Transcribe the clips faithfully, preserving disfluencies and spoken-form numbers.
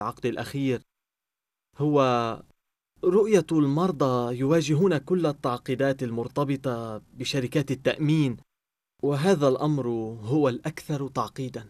العقد الأخير هو رؤية المرضى يواجهون كل التعقيدات المرتبطة بشركات التأمين، وهذا الأمر هو الأكثر تعقيداً.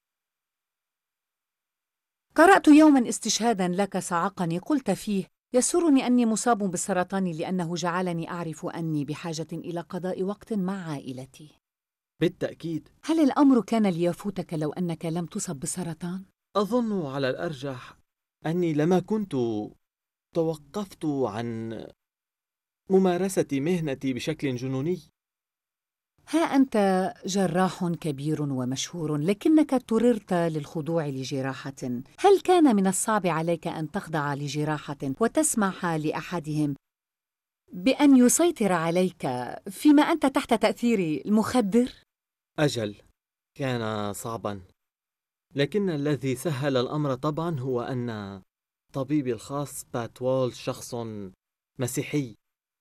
قرأت يوما استشهادا لك صعقني قلت فيه: يسرني أني مصاب بالسرطان لأنه جعلني أعرف أني بحاجة إلى قضاء وقت مع عائلتي. بالتأكيد. هل الأمر كان ليفوتك لو أنك لم تصب بالسرطان؟ أظن على الأرجح أني لما كنت توقفت عن ممارسة مهنتي بشكل جنوني. ها أنت جراح كبير ومشهور، لكنك اضطررت للخضوع لجراحة. هل كان من الصعب عليك أن تخضع لجراحة وتسمح لأحدهم بأن يسيطر عليك فيما أنت تحت تأثير المخدر؟ أجل، كان صعباً، لكن الذي سهل الأمر طبعاً هو أن طبيبي الخاص بات وولش شخص مسيحي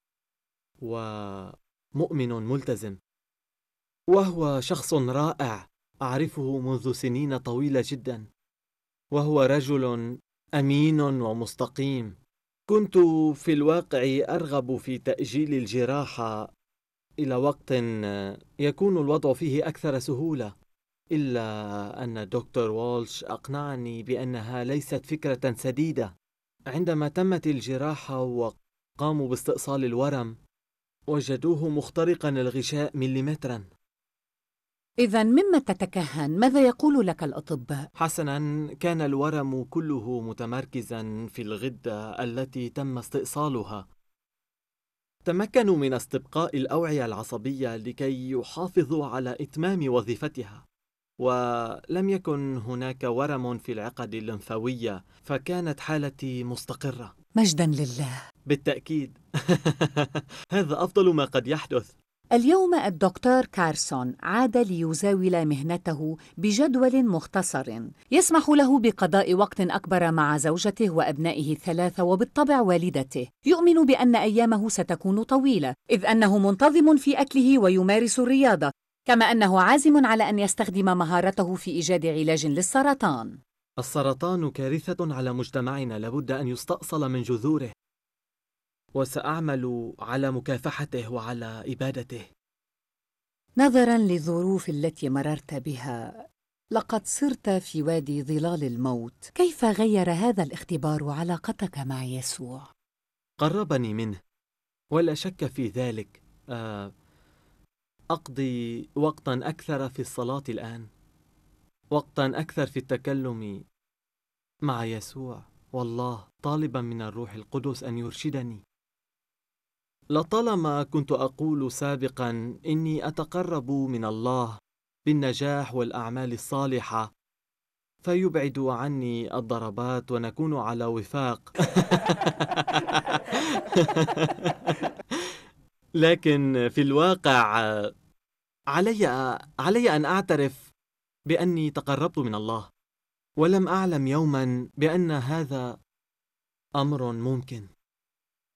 ومؤمن ملتزم، وهو شخص رائع أعرفه منذ سنين طويلة جدا، وهو رجل أمين ومستقيم. كنت في الواقع أرغب في تأجيل الجراحة إلى وقت يكون الوضع فيه أكثر سهولة، إلا أن دكتور وولش أقنعني بأنها ليست فكرة سديدة. عندما تمت الجراحة وقاموا باستئصال الورم وجدوه مخترقا الغشاء مليمترا. إذن مما تتكهن؟ ماذا يقول لك الأطباء؟ حسنا، كان الورم كله متمركزا في الغدة التي تم استئصالها. تمكنوا من استبقاء الأوعية العصبية لكي يحافظوا على إتمام وظيفتها، ولم يكن هناك ورم في العقد الليمفاوية، فكانت حالتي مستقرة. مجدا لله. بالتأكيد. هذا أفضل ما قد يحدث. اليوم الدكتور كارسون عاد ليزاول مهنته بجدول مختصر يسمح له بقضاء وقت أكبر مع زوجته وأبنائه الثلاثة وبالطبع والدته. يؤمن بأن أيامه ستكون طويلة، إذ أنه منتظم في أكله ويمارس الرياضة، كما أنه عازم على أن يستخدم مهارته في إيجاد علاج للسرطان. السرطان كارثة على مجتمعنا، لابد أن يستأصل من جذوره، وسأعمل على مكافحته وعلى إبادته. نظراً للظروف التي مررت بها، لقد صرت في وادي ظلال الموت. كيف غير هذا الاختبار علاقتك مع يسوع؟ قربني منه، ولا شك في ذلك. أقضي وقتاً أكثر في الصلاة الآن، وقتاً أكثر في التكلم مع يسوع والله، طالباً من الروح القدس أن يرشدني. لطالما كنت أقول سابقاً إني أتقرب من الله بالنجاح والأعمال الصالحة، فيبعد عني الضربات ونكون على وفاق. لكن في الواقع علي علي أن أعترف بأني تقربت من الله، ولم أعلم يوماً بأن هذا أمر ممكن.